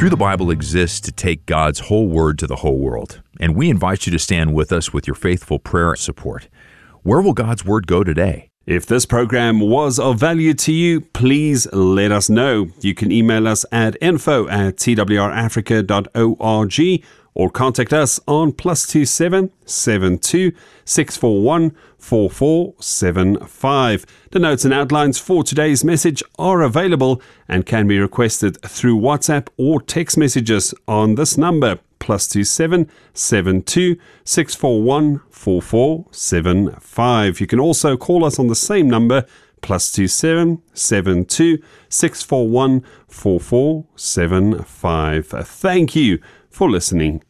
Through the Bible exists to take God's whole word to the whole world, and we invite you to stand with us with your faithful prayer support. Where will God's word go today? If this program was of value to you, please let us know. You can email us at info@twrafrica.org or contact us on +27 72 641 4475. The notes and outlines for today's message are available and can be requested through WhatsApp or text messages on this number, +27 72 641 4475. You can also call us on the same number, +27 72 641 4475. Thank you for listening.